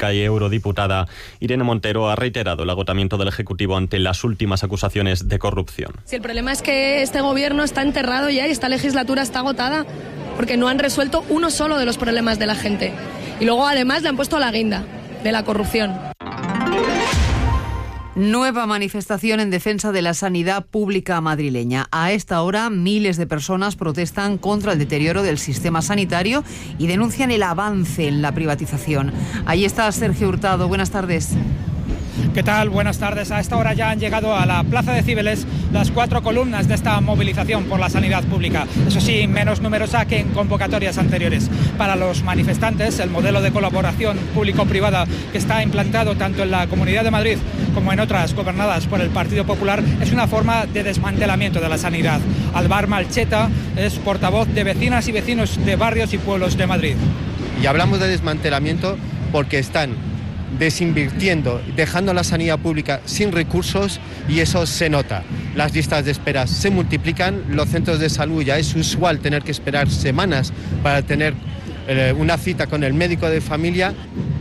Política y eurodiputada Irene Montero ha reiterado el agotamiento del Ejecutivo ante las últimas acusaciones de corrupción. Si el problema es que este gobierno está enterrado ya y esta legislatura está agotada porque no han resuelto uno solo de los problemas de la gente. Y luego además le han puesto la guinda de la corrupción. Nueva manifestación en defensa de la sanidad pública madrileña. A esta hora, miles de personas protestan contra el deterioro del sistema sanitario y denuncian el avance en la privatización. Ahí está Sergio Hurtado. Buenas tardes. ¿Qué tal? Buenas tardes. A esta hora ya han llegado a la Plaza de Cibeles las 4 columnas de esta movilización por la sanidad pública. Eso sí, menos numerosa que en convocatorias anteriores. Para los manifestantes, el modelo de colaboración público-privada que está implantado tanto en la Comunidad de Madrid como en otras gobernadas por el Partido Popular es una forma de desmantelamiento de la sanidad. Alvar Malcheta es portavoz de vecinas y vecinos de barrios y pueblos de Madrid. Y hablamos de desmantelamiento porque están desinvirtiendo, dejando la sanidad pública sin recursos y eso se nota. Las listas de espera se multiplican, los centros de salud ya es usual tener que esperar semanas para tener una cita con el médico de familia.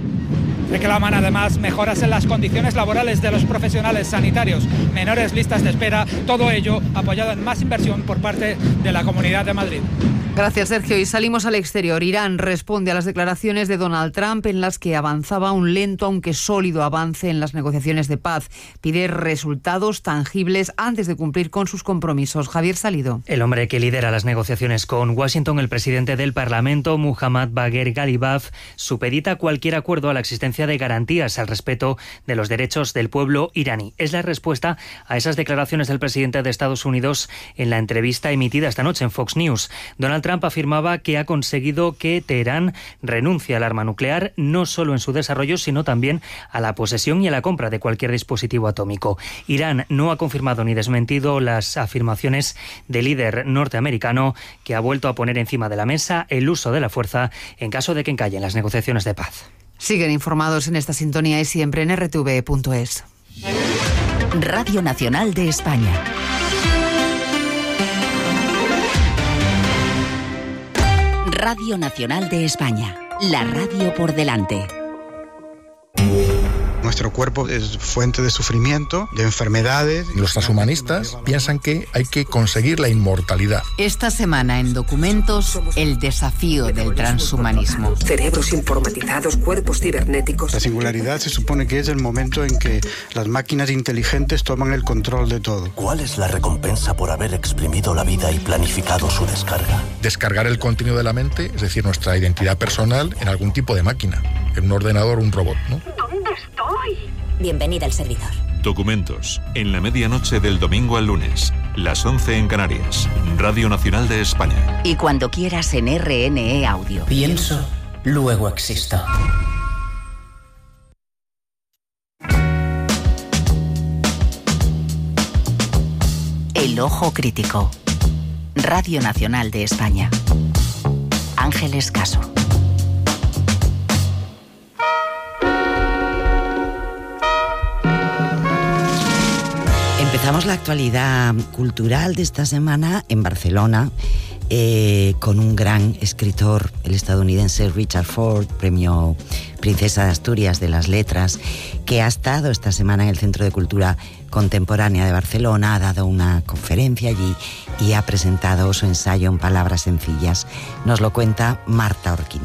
Reclaman además mejoras en las condiciones laborales de los profesionales sanitarios, menores listas de espera, todo ello apoyado en más inversión por parte de la Comunidad de Madrid. Gracias, Sergio. Y salimos al exterior. Irán responde a las declaraciones de Donald Trump en las que avanzaba un lento aunque sólido avance en las negociaciones de paz. Pide resultados tangibles antes de cumplir con sus compromisos. Javier Salido. El hombre que lidera las negociaciones con Washington, el presidente del Parlamento, Muhammad Bagher Ghalibaf, supedita cualquier acuerdo a la existencia de garantías al respeto de los derechos del pueblo iraní. Es la respuesta a esas declaraciones del presidente de Estados Unidos en la entrevista emitida esta noche en Fox News. Donald Trump afirmaba que ha conseguido que Teherán renuncie al arma nuclear, no solo en su desarrollo, sino también a la posesión y a la compra de cualquier dispositivo atómico. Irán no ha confirmado ni desmentido las afirmaciones del líder norteamericano, que ha vuelto a poner encima de la mesa el uso de la fuerza en caso de que encallen las negociaciones de paz. Siguen informados en esta sintonía y siempre en rtv.es. Radio Nacional de España. Radio Nacional de España, la radio por delante. Nuestro cuerpo es fuente de sufrimiento, de enfermedades. Los transhumanistas piensan que hay que conseguir la inmortalidad. Esta semana en Documentos, el desafío del transhumanismo. Cerebros informatizados, cuerpos cibernéticos. La singularidad se supone que es el momento en que las máquinas inteligentes toman el control de todo. ¿Cuál es la recompensa por haber exprimido la vida y planificado su descarga? Descargar el contenido de la mente, es decir, nuestra identidad personal, en algún tipo de máquina, en un ordenador o un robot, ¿no? ¿Dónde estoy? Bienvenida al servidor. Documentos, en la medianoche del domingo al lunes, las 11 en Canarias, Radio Nacional de España. Y cuando quieras en RNE Audio. Pienso, luego existo. El Ojo Crítico. Radio Nacional de España. Ángeles Caso. Empezamos la actualidad cultural de esta semana en Barcelona con un gran escritor, el estadounidense Richard Ford, premio Princesa de Asturias de las Letras, que ha estado esta semana en el Centro de Cultura Contemporánea de Barcelona, ha dado una conferencia allí y ha presentado su ensayo en palabras sencillas. Nos lo cuenta Marta Orquín.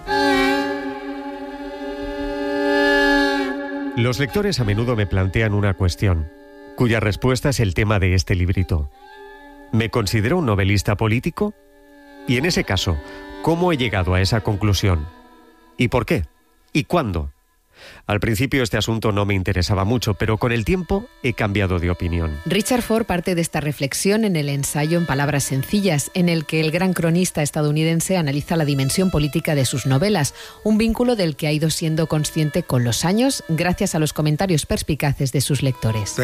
Los lectores a menudo me plantean una cuestión, cuya respuesta es el tema de este librito. ¿Me considero un novelista político? Y en ese caso, ¿cómo he llegado a esa conclusión? ¿Y por qué? ¿Y cuándo? Al principio este asunto no me interesaba mucho, pero con el tiempo he cambiado de opinión. Richard Ford parte de esta reflexión en el ensayo En palabras sencillas, en el que el gran cronista estadounidense analiza la dimensión política de sus novelas, un vínculo del que ha ido siendo consciente con los años gracias a los comentarios perspicaces de sus lectores.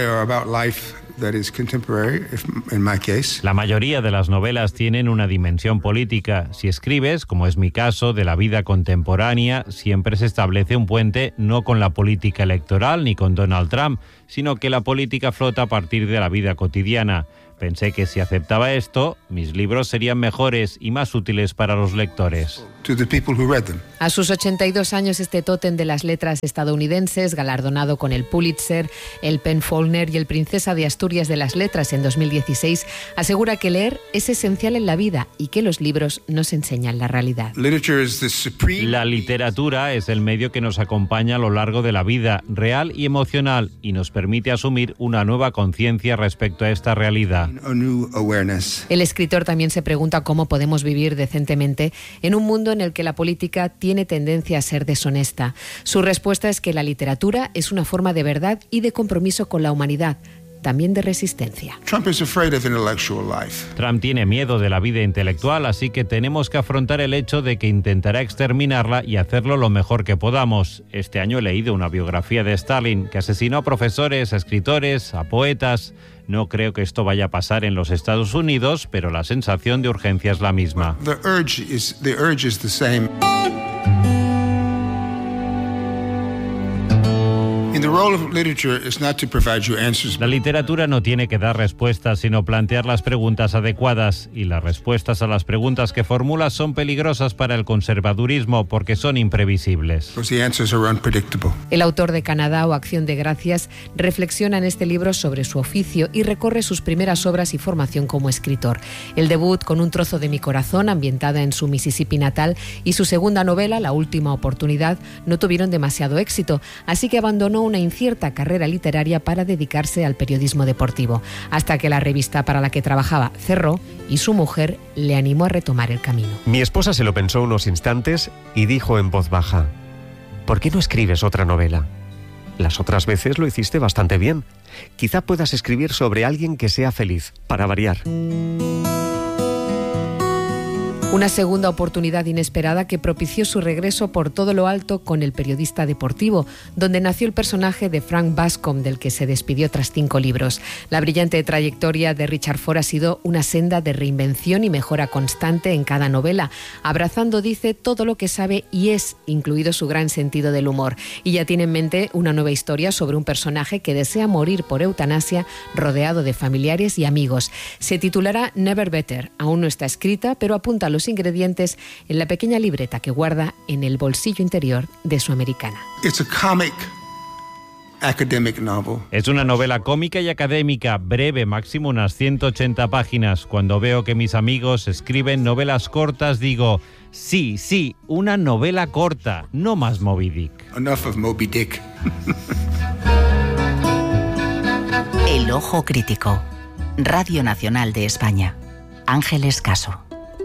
La mayoría de las novelas tienen una dimensión política. Si escribes, como es mi caso, de la vida contemporánea, siempre se establece un puente no con la política electoral ni con Donald Trump, sino que la política flota a partir de la vida cotidiana. Pensé que si aceptaba esto, mis libros serían mejores y más útiles para los lectores. to the people who read them. A sus 82 años, este tótem de las letras estadounidenses, galardonado con el Pulitzer, el PEN Faulkner y el Princesa de Asturias de las Letras en 2016, asegura que leer es esencial en la vida y que los libros nos enseñan la realidad. La literatura es el medio que nos acompaña a lo largo de la vida, real y emocional, y nos permite asumir una nueva conciencia respecto a esta realidad. El escritor también se pregunta cómo podemos vivir decentemente en un mundo en el que la política tiene tendencia a ser deshonesta. Su respuesta es que la literatura es una forma de verdad y de compromiso con la humanidad, también de resistencia. Trump tiene miedo de la vida intelectual, así que tenemos que afrontar el hecho de que intentará exterminarla y hacerlo lo mejor que podamos. Este año he leído una biografía de Stalin que asesinó a profesores, a escritores, a poetas. No creo que esto vaya a pasar en los Estados Unidos, pero la sensación de urgencia es la misma. The urge is the same. La literatura no tiene que dar respuestas, sino plantear las preguntas adecuadas, y las respuestas a las preguntas que formula son peligrosas para el conservadurismo porque son imprevisibles. El autor de Canadá o Acción de Gracias reflexiona en este libro sobre su oficio y recorre sus primeras obras y formación como escritor. El debut con Un trozo de mi corazón, ambientada en su Mississippi natal, y su segunda novela, La última oportunidad, no tuvieron demasiado éxito, así que abandonó una incierta carrera literaria para dedicarse al periodismo deportivo, hasta que la revista para la que trabajaba cerró y su mujer le animó a retomar el camino. Mi esposa se lo pensó unos instantes y dijo en voz baja: ¿por qué no escribes otra novela? Las otras veces lo hiciste bastante bien. Quizá puedas escribir sobre alguien que sea feliz, para variar. Una segunda oportunidad inesperada que propició su regreso por todo lo alto con El periodista deportivo, donde nació el personaje de Frank Bascom, del que se despidió tras 5 libros. La brillante trayectoria de Richard Ford ha sido una senda de reinvención y mejora constante en cada novela, abrazando, dice, todo lo que sabe y es, incluido su gran sentido del humor. Y ya tiene en mente una nueva historia sobre un personaje que desea morir por eutanasia rodeado de familiares y amigos. Se titulará Never Better. Aún no está escrita, pero apunta a los ingredientes en la pequeña libreta que guarda en el bolsillo interior de su americana. Es una novela cómica y académica, breve, máximo unas 180 páginas. Cuando veo que mis amigos escriben novelas cortas, digo: sí, una novela corta, no más Moby Dick. Enough of Moby Dick. El ojo crítico. Radio Nacional de España. Ángeles Caso.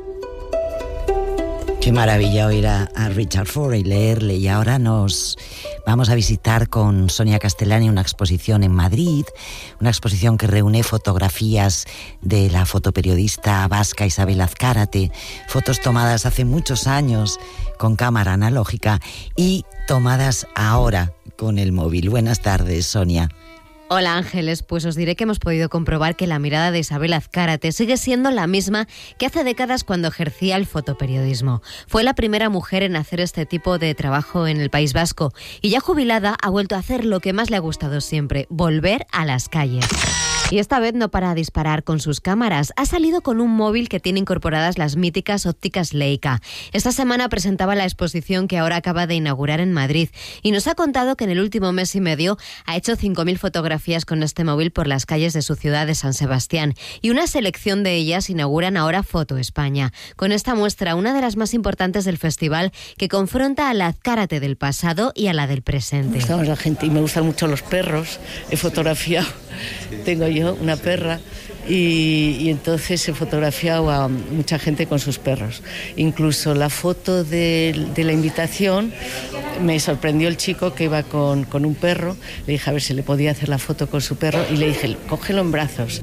Qué maravilla oír a Richard Ford y leerle. Y ahora nos vamos a visitar con Sonia Castellani una exposición en Madrid, una exposición que reúne fotografías de la fotoperiodista vasca Isabel Azcárate, fotos tomadas hace muchos años con cámara analógica y tomadas ahora con el móvil. Buenas tardes, Sonia. Hola Ángeles, pues os diré que hemos podido comprobar que la mirada de Isabel Azcárate sigue siendo la misma que hace décadas cuando ejercía el fotoperiodismo. Fue la primera mujer en hacer este tipo de trabajo en el País Vasco y ya jubilada ha vuelto a hacer lo que más le ha gustado siempre, volver a las calles. Y esta vez no para disparar con sus cámaras, ha salido con un móvil que tiene incorporadas las míticas ópticas Leica. Esta semana presentaba la exposición que ahora acaba de inaugurar en Madrid y nos ha contado que en el último mes y medio ha hecho 5.000 fotografías con este móvil por las calles de su ciudad de San Sebastián y una selección de ellas inauguran ahora Foto España. Con esta muestra, una de las más importantes del festival, que confronta a la Azcárate del pasado y a la del presente. Me gusta la gente y me gustan mucho los perros, he fotografiado. Tengo yo una perra y entonces he fotografiado a mucha gente con sus perros. Incluso la foto de la invitación, me sorprendió el chico que iba con un perro. Le dije a ver si le podía hacer la foto con su perro y le dije, cógelo en brazos.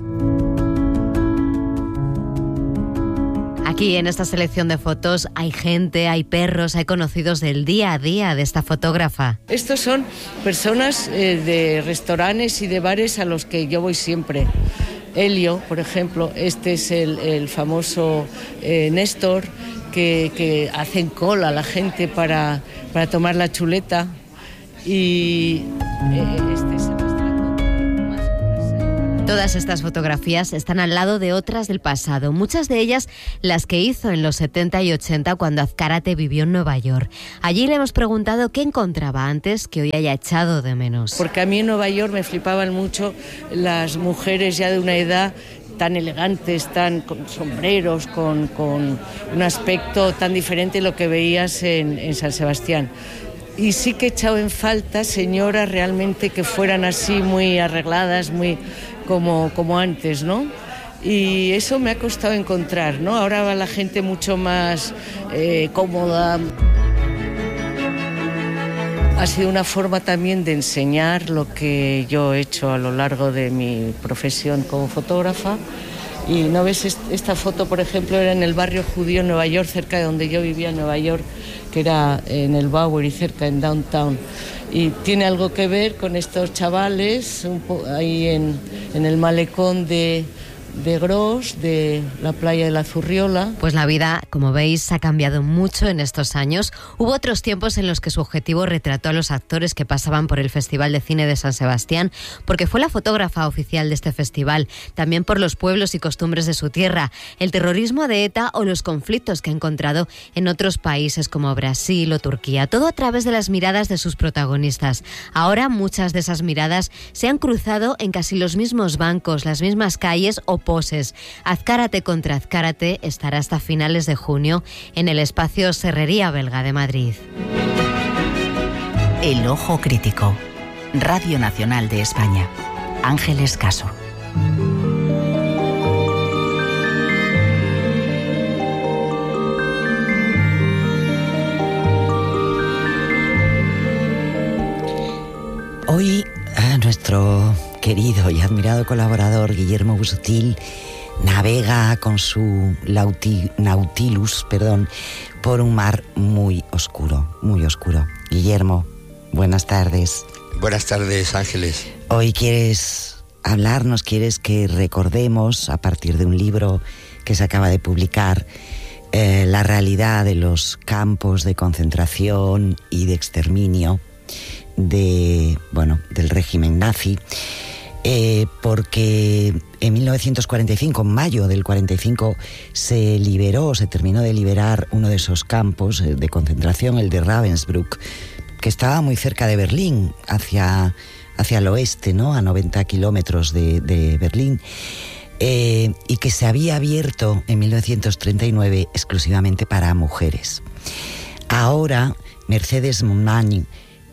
Aquí en esta selección de fotos hay gente, hay perros, hay conocidos del día a día de esta fotógrafa. Estos son personas de restaurantes y de bares a los que yo voy siempre. Helio, por ejemplo, este es el famoso Néstor, que hacen cola a la gente para tomar la chuleta. Y este es Todas estas fotografías están al lado de otras del pasado, muchas de ellas las que hizo en los 70 y 80 cuando Azcárate vivió en Nueva York. Allí le hemos preguntado qué encontraba antes que hoy haya echado de menos. Porque a mí en Nueva York me flipaban mucho las mujeres ya de una edad tan elegantes, tan con sombreros, con un aspecto tan diferente de lo que veías en San Sebastián. Y sí que he echado en falta señoras realmente que fueran así muy arregladas, muy como antes, ¿no? Y eso me ha costado encontrar, ¿no? Ahora va la gente mucho más cómoda. Ha sido una forma también de enseñar lo que yo he hecho a lo largo de mi profesión como fotógrafa. Y no ves, esta foto, por ejemplo, era en el barrio judío en Nueva York, cerca de donde yo vivía en Nueva York, que era en el Bowery, cerca en Downtown. Y tiene algo que ver con estos chavales ahí en el malecón de Gros, de la playa de la Zurriola. Pues la vida, como veis, ha cambiado mucho en estos años. Hubo otros tiempos en los que su objetivo retrató a los actores que pasaban por el Festival de Cine de San Sebastián, porque fue la fotógrafa oficial de este festival, también por los pueblos y costumbres de su tierra, el terrorismo de ETA o los conflictos que ha encontrado en otros países como Brasil o Turquía, todo a través de las miradas de sus protagonistas. Ahora muchas de esas miradas se han cruzado en casi los mismos bancos, las mismas calles o poses. Azcárate contra Azcárate estará hasta finales de junio en el espacio Serrería Belga de Madrid. El ojo crítico. Radio Nacional de España. Ángeles Caso. Hoy a nuestro querido y admirado colaborador Guillermo Busutil navega con su Nautilus, por un mar muy oscuro, muy oscuro. Guillermo, buenas tardes. Buenas tardes, Ángeles. Hoy quieres que recordemos, a partir de un libro que se acaba de publicar, la realidad de los campos de concentración y de exterminio del régimen nazi, porque en 1945, en mayo del 45, se terminó de liberar uno de esos campos de concentración, el de Ravensbrück, que estaba muy cerca de Berlín, hacia el oeste, ¿no? A 90 kilómetros de Berlín, y que se había abierto en 1939 exclusivamente para mujeres. Ahora, Mercedes Monagny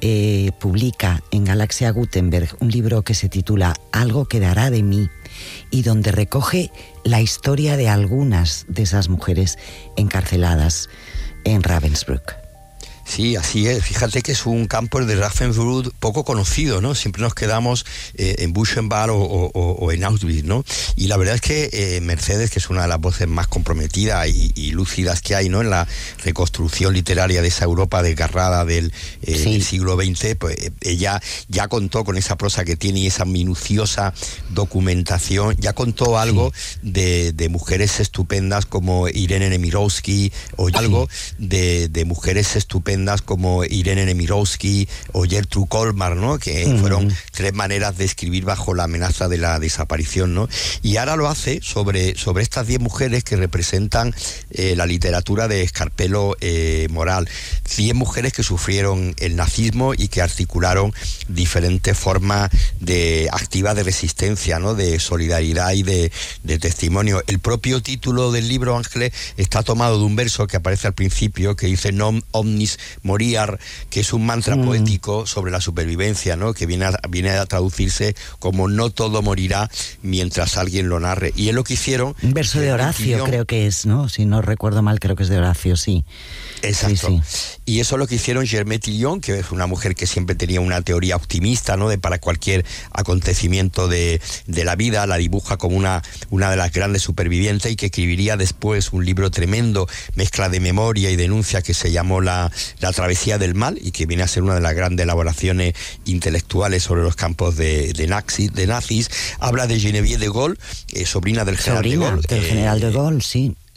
publica en Galaxia Gutenberg un libro que se titula Algo quedará de mí, y donde recoge la historia de algunas de esas mujeres encarceladas en Ravensbrück. Sí, así es. Fíjate que es un campo de Ravensbrück poco conocido, ¿no? Siempre nos quedamos en Buchenwald o en Auschwitz, ¿no? Y la verdad es que Mercedes, que es una de las voces más comprometidas y lúcidas que hay, ¿no? En la reconstrucción literaria de esa Europa desgarrada del siglo XX, pues ella ya contó con esa prosa que tiene y esa minuciosa documentación, ya contó algo de mujeres estupendas como Irene Nemirovsky, o algo de mujeres estupendas como Irene Nemirovsky o Gertrude Kolmar, ¿no? Que fueron tres maneras de escribir bajo la amenaza de la desaparición, ¿no? Y ahora lo hace sobre estas 10 mujeres que representan la literatura de Scarpello Moral. 10 mujeres que sufrieron el nazismo y que articularon diferentes formas activas de resistencia, ¿no? De solidaridad y de testimonio. El propio título del libro, Ángeles, está tomado de un verso que aparece al principio, que dice non omnis moriar, que es un mantra poético sobre la supervivencia, ¿no? Que viene a traducirse como no todo morirá mientras alguien lo narre. Y es lo que hicieron. Un verso de Horacio, creo que es, ¿no? Si no recuerdo mal, creo que es de Horacio, sí. Exacto. Sí. Y eso es lo que hicieron Germaine Tillion, que es una mujer que siempre tenía una teoría optimista, ¿no? Para cualquier acontecimiento de la vida, la dibuja como una de las grandes supervivientes, y que escribiría después un libro tremendo, mezcla de memoria y denuncia, que se llamó La travesía del mal, y que viene a ser una de las grandes elaboraciones intelectuales sobre los campos de nazis. Habla de Geneviève de Gaulle, sobrina del general de Gaulle. Del general de Gaulle, sí.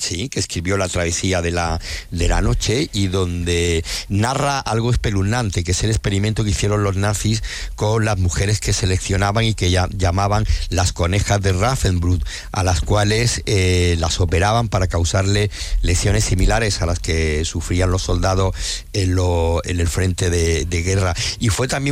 Sí, que escribió La travesía de la noche y donde narra algo espeluznante, que es el experimento que hicieron los nazis con las mujeres que seleccionaban y que llamaban las conejas de Ravensbrück, a las cuales las operaban para causarle lesiones similares a las que sufrían los soldados en el frente de guerra. Y fue también